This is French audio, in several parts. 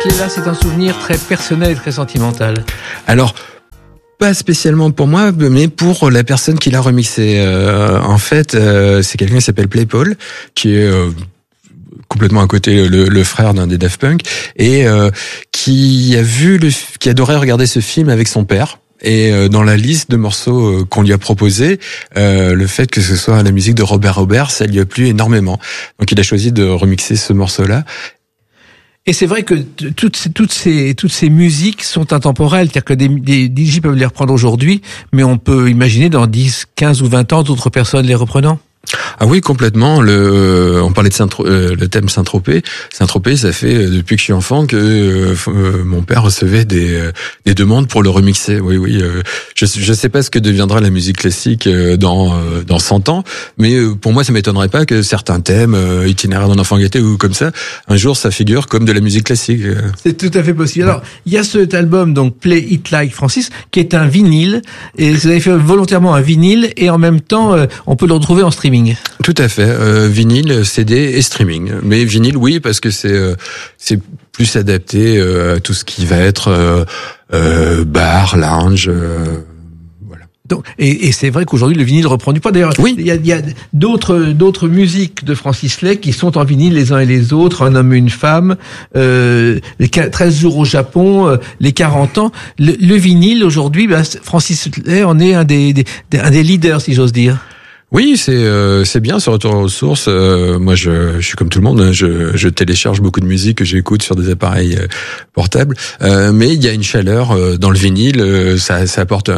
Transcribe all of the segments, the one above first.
Là, c'est un souvenir très personnel et très sentimental. Alors, pas spécialement pour moi, mais pour la personne qui l'a remixé. En fait, c'est quelqu'un qui s'appelle Playpaul, qui est complètement à côté le frère d'un des Daft Punk, et qui adorait regarder ce film avec son père. Et dans la liste de morceaux qu'on lui a proposé, le fait que ce soit la musique de Robert, ça lui a plu énormément. Donc il a choisi de remixer ce morceau-là. Et c'est vrai que toutes ces musiques sont intemporelles, c'est-à-dire que des DJ peuvent les reprendre aujourd'hui, mais on peut imaginer dans 10, 15 ou 20 ans d'autres personnes les reprenant. Ah oui, complètement. On parlait de le thème Saint-Tropez. Saint-Tropez, ça fait depuis que je suis enfant que mon père recevait des demandes pour le remixer. Oui. Je sais pas ce que deviendra la musique classique dans 100 ans, mais pour moi, ça m'étonnerait pas que certains thèmes, itinéraire d'un enfant gâté ou comme ça, un jour, ça figure comme de la musique classique. C'est tout à fait possible. Alors, il y a cet album, donc Play It Like Francis, qui est un vinyle, et vous avez fait volontairement un vinyle, et en même temps, on peut le retrouver en streaming. Tout à fait, vinyle, CD et streaming. Mais vinyle, oui, parce que c'est plus adapté à tout ce qui va être bar, lounge. Voilà. Donc, et c'est vrai qu'aujourd'hui le vinyle reprend du poids. D'ailleurs, oui. il y a d'autres musiques de Francis Lay qui sont en vinyle les uns et les autres. Un homme et une femme, les 13 jours au Japon, les 40 ans. Le vinyle aujourd'hui, Francis Lay en est un des leaders, si j'ose dire. Oui, c'est bien ce retour aux sources. Moi, je suis comme tout le monde. Hein, je télécharge beaucoup de musique que j'écoute sur des appareils portables. Mais il y a une chaleur dans le vinyle. Ça apporte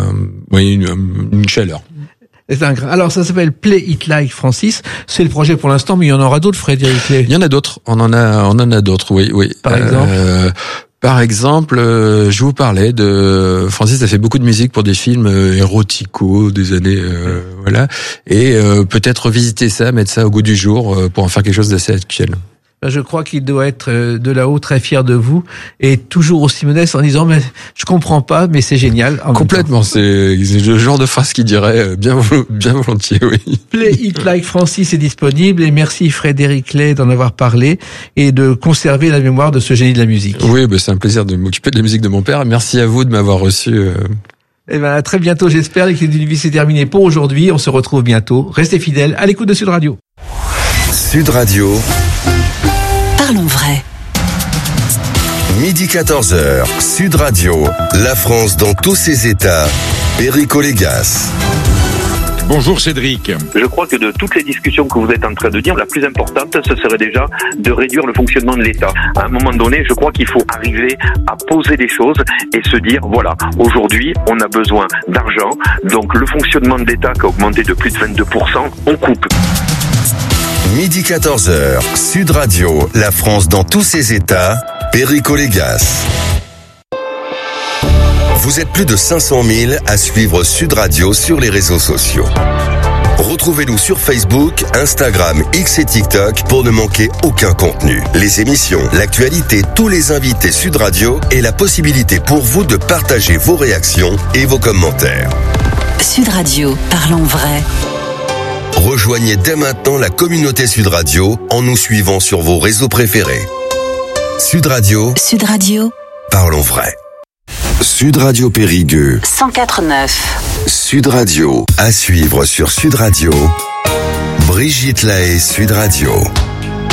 une chaleur. Alors, ça s'appelle Play It Like Francis. C'est le projet pour l'instant, mais il y en aura d'autres, Frédéric Lay. Il y en a d'autres. On en a d'autres. Oui. Par exemple, je vous parlais de Francis a fait beaucoup de musique pour des films éroticaux des années voilà, et peut-être revisiter ça, mettre ça au goût du jour pour en faire quelque chose d'assez actuel. Je crois qu'il doit être de là-haut très fier de vous et toujours aussi modeste en disant mais je comprends pas mais c'est génial. Complètement, c'est le genre de phrase qu'il dirait bien volontiers, oui. Play It Like Francis est disponible et merci Frédéric Lay d'en avoir parlé et de conserver la mémoire de ce génie de la musique. Oui, c'est un plaisir de m'occuper de la musique de mon père. Merci à vous de m'avoir reçu. À très bientôt, j'espère. Les clés d'une vie, c'est terminé pour aujourd'hui. On se retrouve bientôt. Restez fidèles à l'écoute de Sud Radio. Sud Radio. Parlons vrai. Midi 14h, Sud Radio, la France dans tous ses états, Perico Légas. Bonjour Cédric. Je crois que de toutes les discussions que vous êtes en train de dire, la plus importante, ce serait déjà de réduire le fonctionnement de l'État. À un moment donné, je crois qu'il faut arriver à poser des choses et se dire, voilà, aujourd'hui, on a besoin d'argent, donc le fonctionnement de l'État qui a augmenté de plus de 22%, on coupe. Midi 14h, Sud Radio, la France dans tous ses états, Perico Légas. Vous êtes plus de 500 000 à suivre Sud Radio sur les réseaux sociaux. Retrouvez-nous sur Facebook, Instagram, X et TikTok pour ne manquer aucun contenu. Les émissions, l'actualité, tous les invités Sud Radio et la possibilité pour vous de partager vos réactions et vos commentaires. Sud Radio, parlons vrai. Rejoignez dès maintenant la communauté Sud Radio en nous suivant sur vos réseaux préférés. Sud Radio. Sud Radio. Parlons vrai. Sud Radio Périgueux. 104.9. Sud Radio. À suivre sur Sud Radio. Brigitte Lahaye, Sud Radio.